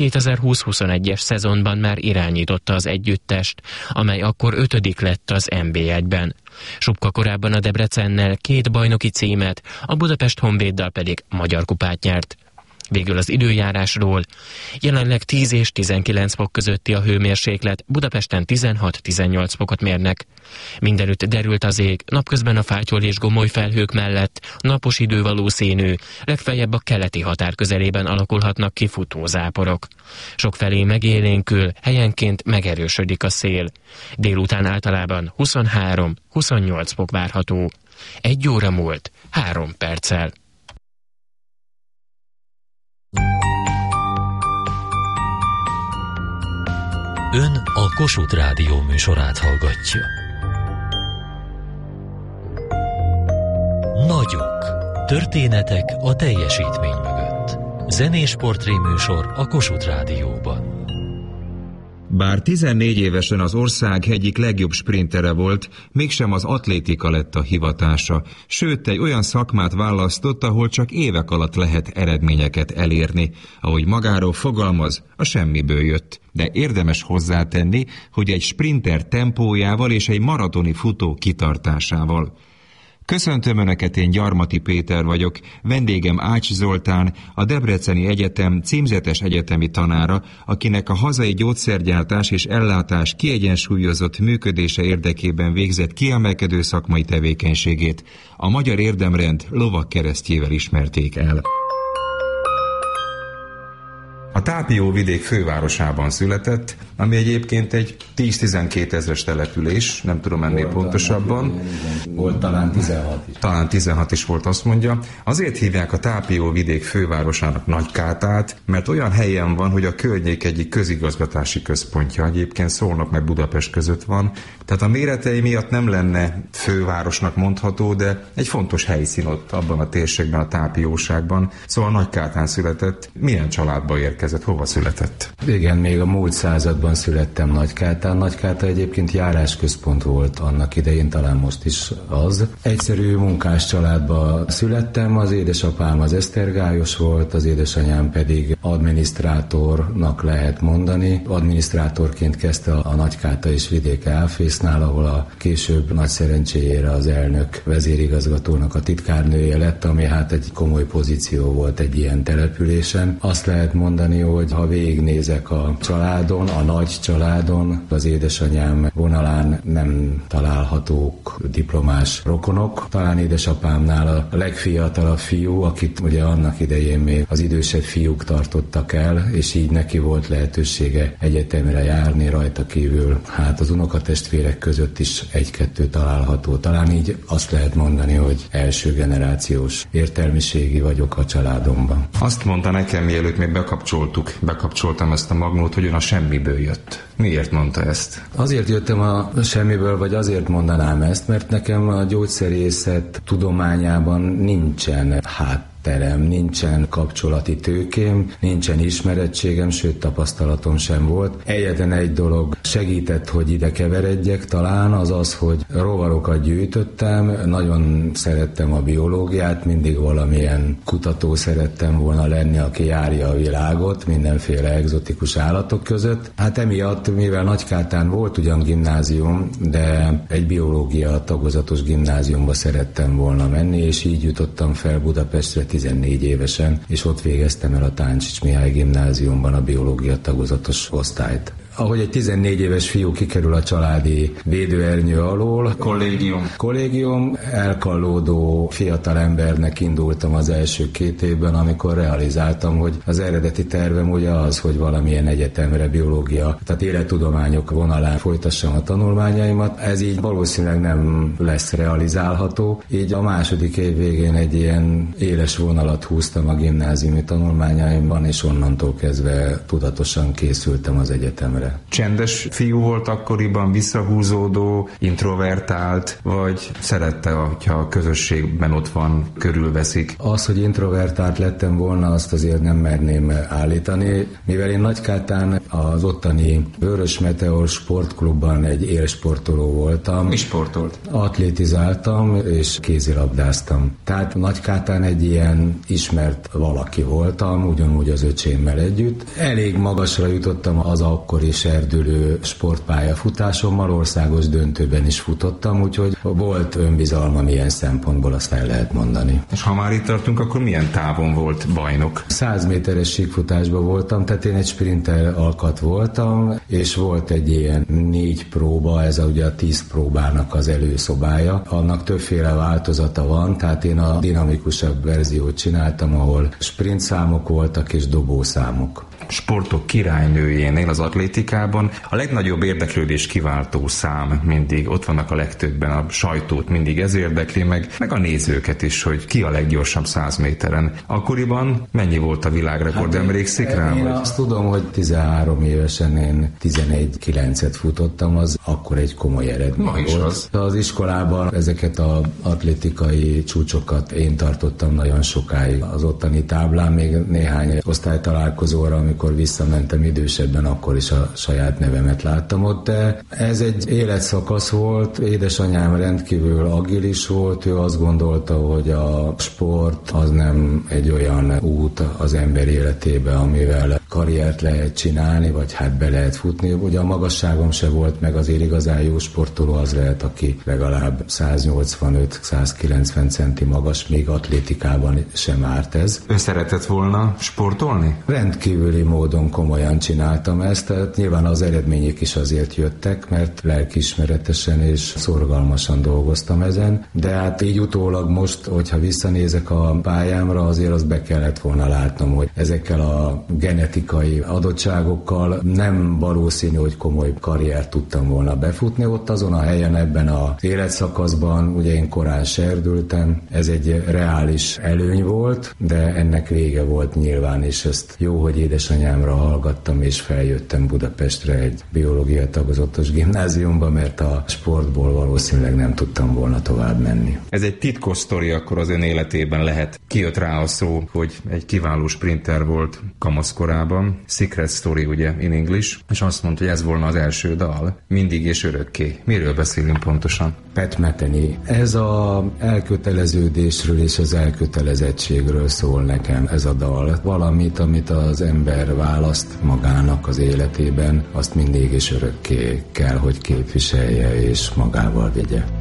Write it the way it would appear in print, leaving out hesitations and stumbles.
2020-21-es szezonban már irányította az együttest, amely akkor 5. lett az NB1-ben. Subka korábban a Debrecennel 2 bajnoki címet, a Budapest Honvéddal pedig magyar kupát nyert. Végül az időjárásról. Jelenleg 10 és 19 fok közötti a hőmérséklet, Budapesten 16-18 fokot mérnek. Mindenütt derült az ég, napközben a fátyol és gomoly felhők mellett napos idő valószínű, legfeljebb a keleti határ közelében alakulhatnak ki futózáporok. Sokfelé megélénkül, helyenként megerősödik a szél. Délután általában 23-28 fok várható. 1 óra múlt 3 perccel. Ön a Kossuth Rádió műsorát hallgatja. Nagyok. Történetek a teljesítmény mögött. Zenés portréműsor a Kossuth Rádióban. Bár 14 évesen az ország egyik legjobb sprintere volt, mégsem az atlétika lett a hivatása, sőt egy olyan szakmát választott, ahol csak évek alatt lehet eredményeket elérni. Ahogy magáról fogalmaz, a semmiből jött. De érdemes hozzátenni, hogy egy sprinter tempójával és egy maratoni futó kitartásával. Köszöntöm Önöket, én Gyarmati Péter vagyok, vendégem Ács Zoltán, a Debreceni Egyetem címzetes egyetemi tanára, akinek a hazai gyógyszergyártás és ellátás kiegyensúlyozott működése érdekében végzett kiemelkedő szakmai tevékenységét a Magyar Érdemrend lovagkeresztjével ismerték el. A Tápió vidék fővárosában született, ami egyébként egy 10-12 ezres település, nem tudom ennél pontosabban. Volt talán 16 is. Talán 16 is volt, azt mondja. Azért hívják a Tápió vidék fővárosának Nagykátát, mert olyan helyen van, hogy a környék egyik közigazgatási központja. Egyébként Szolnok meg Budapest között van. Tehát a méretei miatt nem lenne fővárosnak mondható, de egy fontos helyszín ott abban a térségben, a Tápióságban. Szóval Nagykátán született. Milyen családba érkezett? Hova született? Igen, még a múlt században születtem Nagykátán. Nagykáta egyébként járásközpont volt annak idején, talán most is az. Egyszerű munkás családba születtem, az édesapám az esztergályos volt, az édesanyám pedig adminisztrátornak lehet mondani. Adminisztrátorként kezdte a Nagykáta és vidék Álfésznál, ahol a később nagy szerencséjére az elnök vezérigazgatónak a titkárnője lett, ami hát egy komoly pozíció volt egy ilyen településen. Azt lehet mondani, hogy ha végignézek a családon, a nagy családon, az édesanyám vonalán nem találhatók diplomás rokonok. Talán édesapámnál a legfiatalabb fiú, akit ugye annak idején még az idősebb fiúk tartottak el, és így neki volt lehetősége egyetemre járni, rajta kívül hát az unokatestvérek között is 1-2 található. Talán így azt lehet mondani, hogy első generációs értelmiségi vagyok a családomban. Azt mondta nekem, mielőtt még bekapcsoltam ezt a magnót, hogy ön a semmiből jött. Miért mondta ezt? Azért jöttem a semmiből, vagy azért mondanám ezt, mert nekem a gyógyszerészet tudományában nincsen terem, nincsen kapcsolati tőkém, nincsen ismerettségem, sőt tapasztalatom sem volt. Egyetlen egy dolog segített, hogy ide keveredjek talán, az az, hogy rovarokat gyűjtöttem, nagyon szerettem a biológiát, mindig valamilyen kutató szerettem volna lenni, aki járja a világot mindenféle egzotikus állatok között. Hát emiatt, mivel Nagykátán volt ugyan gimnázium, de egy biológia tagozatos gimnáziumba szerettem volna menni, és így jutottam fel Budapestre 14 évesen, és ott végeztem el a Táncsics Mihály gimnáziumban a biológia tagozatos osztályt. Ahogy egy 14 éves fiú kikerül a családi védőernyő alól, kollégium, elkallódó fiatal embernek indultam az első 2 évben, amikor realizáltam, hogy az eredeti tervem ugye az, hogy valamilyen egyetemre biológia, tehát élettudományok vonalán folytassam a tanulmányaimat. Ez így valószínűleg nem lesz realizálható. Így a második év végén egy ilyen éles vonalat húztam a gimnáziumi tanulmányaimban, és onnantól kezdve tudatosan készültem az egyetemre. életemre. Csendes fiú volt akkoriban, visszahúzódó, introvertált, vagy szerette, hogyha a közösségben ott van, körülveszik? Az, hogy introvertált lettem volna, azt azért nem merném állítani, mivel én Nagykátán az ottani Vörös Meteor sportklubban egy élsportoló voltam. Mi sportolt? Atlétizáltam és kézilabdáztam. Tehát Nagykátán egy ilyen ismert valaki voltam, ugyanúgy az öcsémmel együtt. Elég magasra jutottam az akkori serdülő sportpályafutásommal, országos döntőben is futottam, úgyhogy volt önbizalmam ilyen szempontból, azt el lehet mondani. És ha már itt tartunk, akkor milyen távon volt bajnok? 100 méteres síkfutásban voltam, tehát én egy sprinter alkat voltam, és volt egy ilyen 4 próba, ez ugye a 10 próbának az előszobája. Annak többféle változata van, tehát én a dinamikusabb verziót csináltam, ahol sprintszámok voltak és dobószámok. Sportok királynőjénél az atlétikában a legnagyobb érdeklődés kiváltó szám mindig, ott vannak a legtöbben, a sajtót mindig ez érdekli, meg a nézőket is, hogy ki a leggyorsabb 100 méteren. Akkoriban mennyi volt a világrekord, emlékszik rá? Én azt tudom, hogy 13 évesen én 11-9-et futottam, az akkor egy komoly eredmény Ma is volt. Az iskolában ezeket az atlétikai csúcsokat én tartottam nagyon sokáig. Az ottani táblán még néhány osztálytalálkozóra, amikor visszamentem idősebben, akkor is a saját nevemet láttam ott, de ez egy életszakasz volt. Édesanyám rendkívül agilis volt, ő azt gondolta, hogy a sport az nem egy olyan út az ember életébe, amivel karriert lehet csinálni, vagy hát be lehet futni. Ugye a magasságom se volt, meg azért igazán jó sportoló az lehet, aki legalább 185-190 centi magas, még atlétikában sem árt ez. Ő szeretett volna sportolni? Rendkívüli módon komolyan csináltam ezt, tehát nyilván az eredmények is azért jöttek, mert lelkiismeretesen és szorgalmasan dolgoztam ezen, de hát így utólag most, hogyha visszanézek a pályámra, azért azt be kellett volna látnom, hogy ezekkel a genetikai adottságokkal nem valószínű, hogy komoly karriert tudtam volna befutni ott azon a helyen, ebben az életszakaszban. Ugye én korán serdültem, ez egy reális előny volt, de ennek vége volt nyilván, és ezt jó, hogy édesanyámra hallgattam, és feljöttem Budapestre egy biológia tagozatos gimnáziumba, mert a sportból valószínűleg nem tudtam volna tovább menni. Ez egy titkos sztori akkor az ön életében lehet. Kijött rá a szó, hogy egy kiváló sprinter volt kamaszkorában. Secret story ugye in English, és azt mondta, hogy ez volna az első dal. Mindig és örökké. Miről beszélünk pontosan? Pat Metheny. Ez az elköteleződésről és az elkötelezettségről szól nekem ez a dal. Valamit, amit az ember választ magának az életében, azt mindig és örökké kell, hogy képviselje és magával vigye.